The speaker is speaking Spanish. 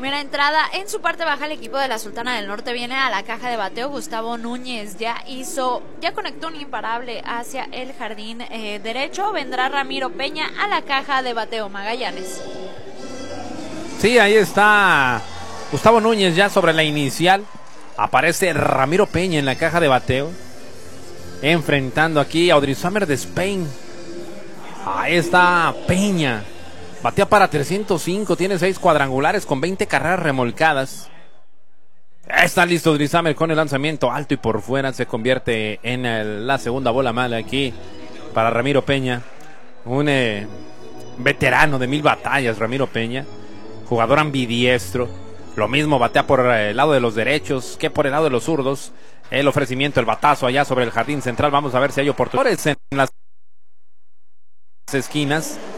primera entrada. En su parte baja, el equipo de la Sultana del Norte viene a la caja de bateo. Gustavo Núñez ya conectó un imparable hacia el jardín derecho. Vendrá Ramiro Peña a la caja de bateo. Magallanes. Sí, ahí está Gustavo Núñez ya sobre la inicial. Aparece Ramiro Peña en la caja de bateo, enfrentando aquí a Odrizamer de Spain. Ahí está Peña. Batea para 305, tiene 6 cuadrangulares con 20 carreras remolcadas. Está listo Odrizamer con el lanzamiento alto y por fuera. Se convierte en la segunda bola mala aquí para Ramiro Peña. Un veterano de 1000 batallas, Ramiro Peña. Jugador ambidiestro. Lo mismo batea por el lado de los derechos que por el lado de los zurdos. El ofrecimiento, el batazo allá sobre el jardín central. Vamos a ver si hay oportunidades en las esquinas.